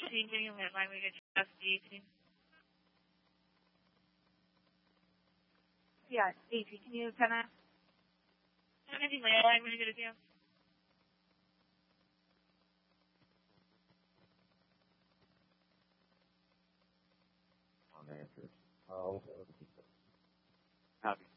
18, can you landline me get your SD18? Yeah, 18. Can you 10 that? Can you landline me get it down? Unanswered. Oh, Copy.